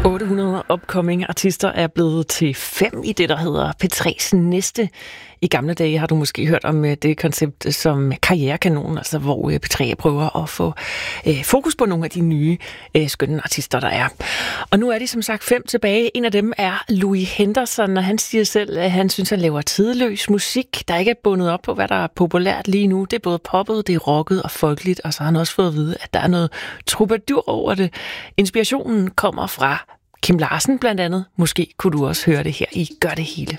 800 upcoming artister er blevet til 5 i det, der hedder P3's næste. I gamle dage har du måske hørt om det koncept som karrierekanon, altså hvor P3 prøver at få fokus på nogle af de nye skønne artister, der er. Og nu er de som sagt 5 tilbage. En af dem er Louis Henderson, og han siger selv, at han synes, han laver tidløs musik, der ikke er bundet op på, hvad der er populært lige nu. Det er både poppet, det er rocket og folkeligt, og så har han også fået at vide, at der er noget troubadour over det. Inspirationen kommer fra Kim Larsen blandt andet. Måske kunne du også høre det her i Gør det hele